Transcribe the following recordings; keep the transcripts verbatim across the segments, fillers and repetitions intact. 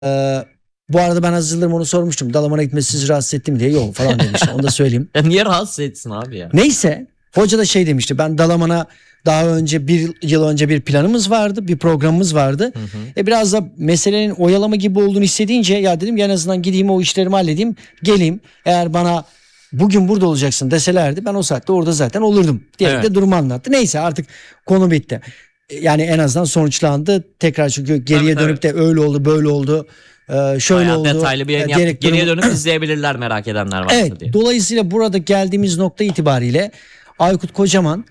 Ee, bu arada ben Aziz Yıldırım onu sormuştum. Dalaman'a gitmesi sizi rahatsız ettim diye. Yok falan demişti. Onu da söyleyeyim. Ya niye rahatsız etsin abi ya? Neyse. Hoca da şey demişti. Ben Dalaman'a daha önce bir yıl önce bir planımız vardı. Bir programımız vardı. Hı hı. E biraz da meselenin oyalama gibi olduğunu hissedince ya dedim en azından gideyim o işlerimi halledeyim. Geleyim. Eğer bana bugün burada olacaksın deselerdi ben o saatte orada zaten olurdum diye Evet. de durumu anlattı. Neyse artık konu bitti. Yani en azından sonuçlandı. Tekrar çünkü geriye Tabii, dönüp de öyle oldu böyle oldu. Ee, şöyle Bayağı oldu. detaylı bir yayın e, yaptık. diyerek Geriye durumu- dönüp izleyebilirler merak edenler varsa Evet. diye. Dolayısıyla burada geldiğimiz nokta itibariyle Aykut Kocaman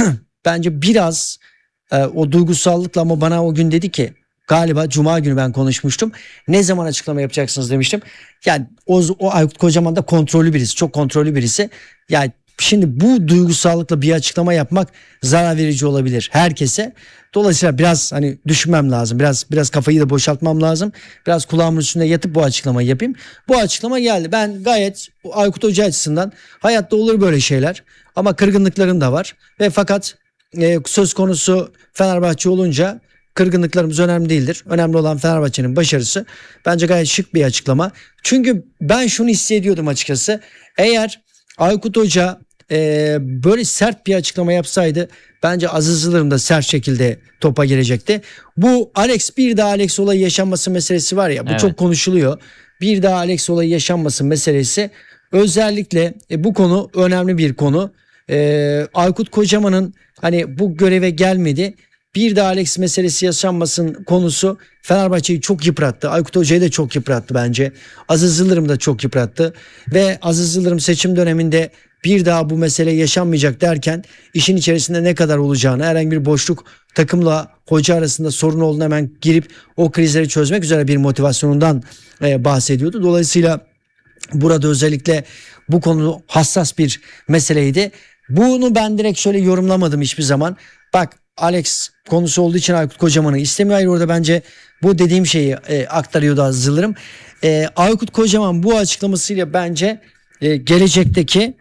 bence biraz e, o duygusallıkla ama bana o gün dedi ki galiba Cuma günü ben konuşmuştum. Ne zaman açıklama yapacaksınız demiştim. Yani o, o Aykut Kocaman da kontrollü birisi. Çok kontrollü birisi. Yani şimdi bu duygusallıkla bir açıklama yapmak zarar verici olabilir herkese. Dolayısıyla biraz hani düşünmem lazım. Biraz biraz kafayı da boşaltmam lazım. Biraz kulağımın üstünde yatıp bu açıklamayı yapayım. Bu açıklama geldi. Ben gayet Aykut Hoca açısından hayatta olur böyle şeyler. Ama kırgınlıklarım da var. Ve fakat e, söz konusu Fenerbahçe olunca kırgınlıklarımız önemli değildir. Önemli olan Fenerbahçe'nin başarısı. Bence gayet şık bir açıklama. Çünkü ben şunu hissediyordum açıkçası. Eğer Aykut Hoca e, böyle sert bir açıklama yapsaydı bence Aziz Yıldırım da sert şekilde topa girecekti. Bu Alex bir daha Alex olayı yaşanması meselesi var ya bu Evet. çok konuşuluyor. Bir daha Alex olayı yaşanması meselesi özellikle e, bu konu önemli bir konu. E, Aykut Kocaman'ın hani bu göreve gelmedi. Bir de Alex meselesi yaşanmasın konusu Fenerbahçe'yi çok yıprattı. Aykut Hoca'yı da çok yıprattı bence. Aziz Yıldırım da çok yıprattı. Ve Aziz Yıldırım seçim döneminde bir daha bu mesele yaşanmayacak derken işin içerisinde ne kadar olacağını, herhangi bir boşluk takımla hoca arasında sorun olduğunu hemen girip o krizleri çözmek üzere bir motivasyonundan e, bahsediyordu. Dolayısıyla burada özellikle bu konu hassas bir meseleydi. Bunu ben direkt şöyle yorumlamadım hiçbir zaman. Bak Alex konusu olduğu için Aykut Kocaman'ı istemiyor. Hayır orada bence bu dediğim şeyi e, aktarıyordu Aziz Yıldırım. E, Aykut Kocaman bu açıklamasıyla bence e, gelecekteki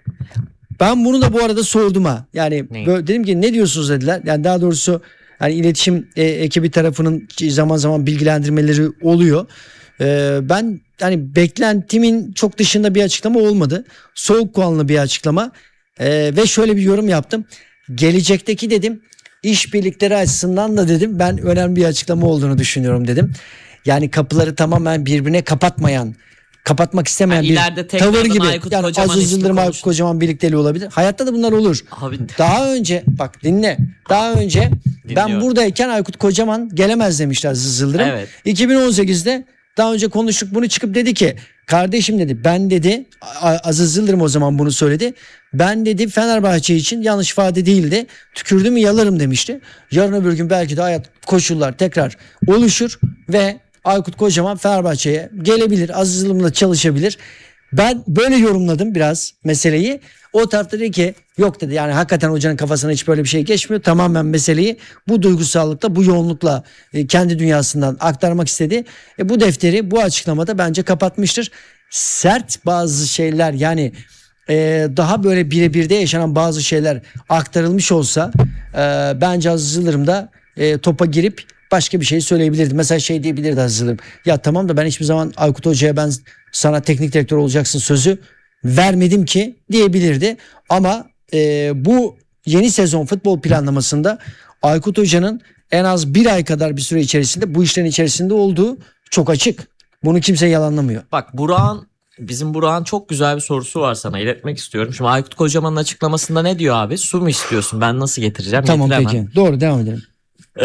ben bunu da bu arada sordum ha. Yani Ne? böyle dedim ki ne diyorsunuz dediler. Yani daha doğrusu hani iletişim e, ekibi tarafının zaman zaman bilgilendirmeleri oluyor. E, ben hani beklentimin çok dışında bir açıklama olmadı. Soğukkanlı bir açıklama. E, ve şöyle bir yorum yaptım. Gelecekteki dedim işbirlikleri açısından da dedim ben önemli bir açıklama olduğunu düşünüyorum dedim. Yani kapıları tamamen birbirine kapatmayan, kapatmak istemeyen Yani bir ileride tekrardan tavır gibi. Aykut Yani Kocaman Aziz ismi Yıldırım Aykut konuşulur. Kocaman birlikteliği olabilir. Hayatta da bunlar olur. Abi Daha önce bak dinle. Daha önce ben Dinliyorum. buradayken Aykut Kocaman gelemez demişler Aziz Yıldırım. Evet. iki bin on sekizde daha önce konuştuk bunu çıkıp dedi ki kardeşim dedi ben dedi A- Aziz Yıldırım o zaman bunu söyledi. Ben dedi Fenerbahçe için yanlış ifade değildi. Tükürdüm mü yalarım demişti. Yarın öbür gün belki de hayat koşullar tekrar oluşur ve Aykut Kocaman Fenerbahçe'ye gelebilir. Aziz Yıldırım'la çalışabilir. Ben böyle yorumladım biraz meseleyi. O tarafta dedi ki yok dedi yani hakikaten hocanın kafasına hiç böyle bir şey geçmiyor. Tamamen meseleyi bu duygusallıkla bu yoğunlukla e, kendi dünyasından aktarmak istedi. E, bu defteri bu açıklamada bence kapatmıştır. Sert bazı şeyler yani e, daha böyle birebirde yaşanan bazı şeyler aktarılmış olsa e, bence Aziz Yıldırım da e, topa girip başka bir şey söyleyebilirdi. Mesela şey diyebilirdi Aziz Yıldırım. Ya tamam da ben hiçbir zaman Aykut Hoca'ya ben sana teknik direktör olacaksın sözü vermedim ki diyebilirdi. Ama e, bu yeni sezon futbol planlamasında Aykut Hoca'nın en az bir ay kadar bir süre içerisinde bu işlerin içerisinde olduğu çok açık. Bunu kimse yalanlamıyor. bak Burak'ın bizim Burak'ın çok güzel bir sorusu var sana iletmek istiyorum. Şimdi Aykut Kocaman'ın açıklamasında ne diyor abi? Su mu istiyorsun? Ben nasıl getireceğim? Tamam Getiremem. peki. Doğru devam edelim. Ee,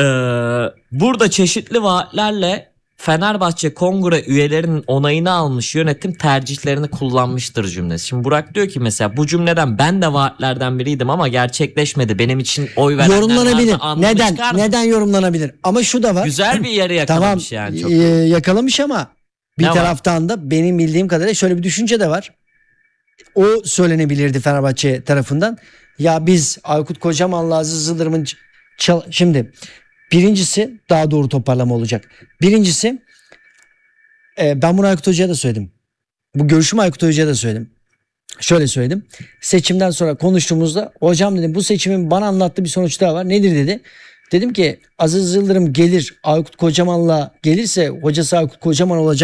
burada çeşitli vaatlerle Fenerbahçe kongre üyelerinin onayını almış yönetim tercihlerini kullanmıştır cümlesi. Şimdi Burak diyor ki mesela bu cümleden ben de vaatlerden biriydim ama gerçekleşmedi. Benim için oy verenler Yorumlanabilir. vardı, anlamı Neden? çıkar mı? Neden yorumlanabilir? Ama şu da var. Güzel bir yere Tamam yakalamış yani çok. e, yakalamış ama bir Ne var? taraftan da benim bildiğim kadarıyla şöyle bir düşünce de var. O söylenebilirdi Fenerbahçe tarafından. Ya biz Aykut Kocaman'la Aziz Yıldırım'ın çal- şimdi birincisi daha doğru toparlama olacak. Birincisi e, ben bunu Aykut Hoca'ya da söyledim. Bu görüşümü Aykut Hoca'ya da söyledim. Şöyle söyledim. Seçimden sonra konuştuğumuzda hocam dedim bu seçimin bana anlattığı bir sonuç daha var. Nedir dedi. Dedim ki Aziz Yıldırım gelir Aykut Kocaman'la gelirse hocası Aykut Kocaman olacak.